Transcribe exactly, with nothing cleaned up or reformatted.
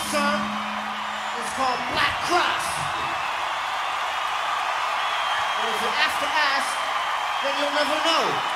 song is called Black Cross. And if you have to ask, then you'll never know.